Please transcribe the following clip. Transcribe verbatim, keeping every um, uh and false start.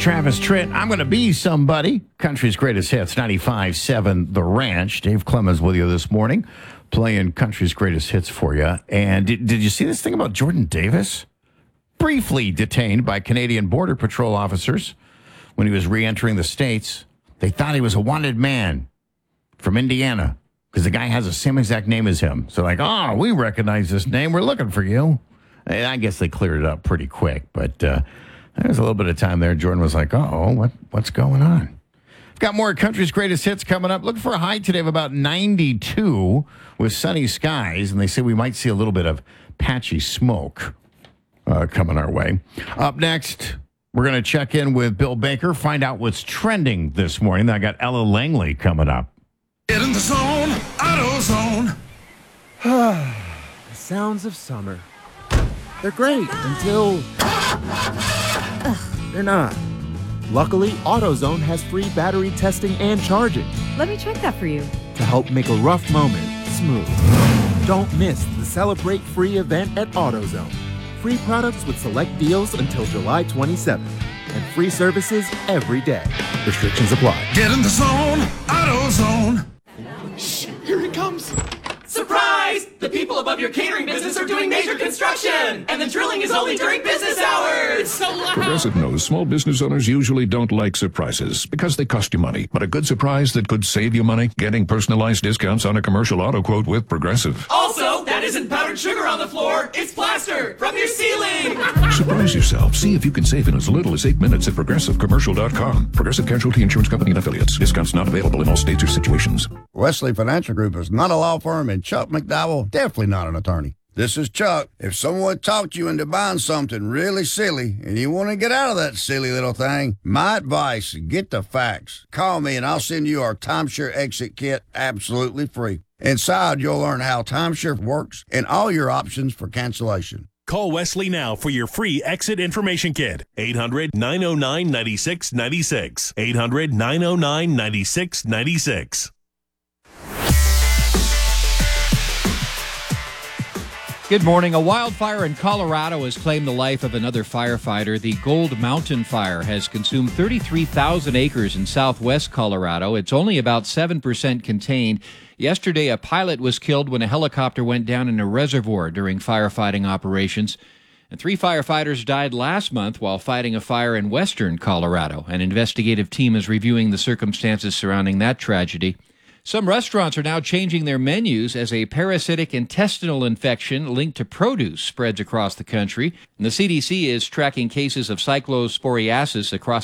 Travis Tritt, I'm going to be somebody. Country's greatest hits, ninety-five seven The Ranch. Dave Clemens with you this morning, playing country's greatest hits for you. And did, did you see this thing about Jordan Davis? Briefly detained by Canadian Border Patrol officers when he was re-entering the States. They thought he was a wanted man from Indiana because the guy has the same exact name as him. So like, oh, we recognize this name. We're looking for you. And I guess they cleared it up pretty quick, but uh, there was a little bit of time there. Jordan was like, oh, what, what's going on? We've got more country's greatest hits coming up. Looking for a high today of about ninety-two with sunny skies, and they say we might see a little bit of patchy smoke uh, coming our way. Up next, we're going to check in with Bill Baker, find out what's trending this morning. Then I got Ella Langley coming up. Get in the zone, AutoZone. The sounds of summer. They're great until they're not. Luckily, AutoZone has free battery testing and charging Let me check that for you. to help make a rough moment smooth. Don't miss the Celebrate Free event at AutoZone. Free products with select deals until July twenty-seventh. And free services every day. Restrictions apply. Get in the zone, AutoZone. Shh, here it comes. Surprise! The people above your catering business are doing major construction, and the drilling is only during business hours. It's so loud. Progressive knows small business owners usually don't like surprises because they cost you money. But a good surprise that could save you money, getting personalized discounts on a commercial auto quote with Progressive. Also, that isn't powdered sugar on the floor. It's plaster from your ceiling. Surprise yourself. See if you can save in as little as eight minutes at progressive commercial dot com. Progressive Casualty Insurance Company and Affiliates. Discounts not available in all states or situations. Wesley Financial Group is not a law firm, and Chuck McDowell, definitely not an attorney. This is Chuck. If someone talked you into buying something really silly and you want to get out of that silly little thing, my advice, get the facts. Call me and I'll send you our timeshare exit kit absolutely free. Inside, you'll learn how timeshare works and all your options for cancellation. Call Wesley now for your free exit information kit. eight hundred, nine oh nine, nine six nine six. eight hundred, nine oh nine, nine six nine six. Good morning. A wildfire in Colorado has claimed the life of another firefighter. The Gold Mountain Fire has consumed thirty-three thousand acres in southwest Colorado. It's only about seven percent contained. Yesterday, a pilot was killed when a helicopter went down in a reservoir during firefighting operations. And three firefighters died last month while fighting a fire in western Colorado. An investigative team is reviewing the circumstances surrounding that tragedy. Some restaurants are now changing their menus as a parasitic intestinal infection linked to produce spreads across the country. And the C D C is tracking cases of cyclosporiasis across